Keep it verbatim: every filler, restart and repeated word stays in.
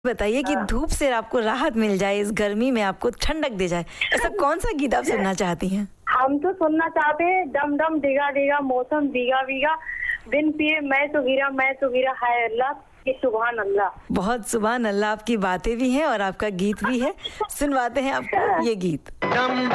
बताइए कि हाँ। धूप से आपको राहत मिल जाए, इस गर्मी में आपको ठंडक दे जाए, ऐसा कौन सा गीत आप सुनना चाहती हैं? हम तो सुनना चाहते हैं डम डम डिगा डिगा मौसम भीगा भीगा बिन पिए मैं तो गिरा मैं तो गिरा हाय अल्लाह कि सुभान अल्लाह। बहुत सुभान अल्लाह, आपकी बातें भी हैं और आपका गीत भी है। सुनवाते हैं आपको ये गीत।